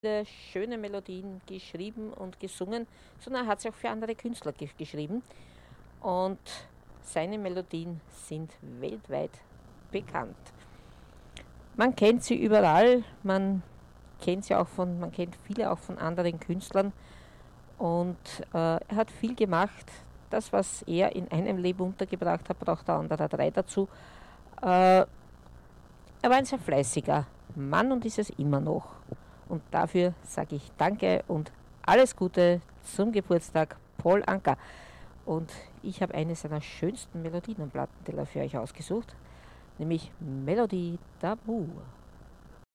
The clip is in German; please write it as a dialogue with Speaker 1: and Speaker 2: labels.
Speaker 1: schöne Melodien geschrieben und gesungen, sondern er hat sie auch für andere Künstler geschrieben. Und seine Melodien sind weltweit bekannt. Man kennt sie überall, man kennt viele auch von anderen Künstlern und er hat viel gemacht. Das, was er in einem Leben untergebracht hat, braucht der andere drei dazu. Er war ein sehr fleißiger Mann und ist es immer noch. Und dafür sage ich Danke und alles Gute zum Geburtstag, Paul Anka. Und ich habe eine seiner schönsten Melodien am Plattenteller für euch ausgesucht, nämlich Melodie d'Amour.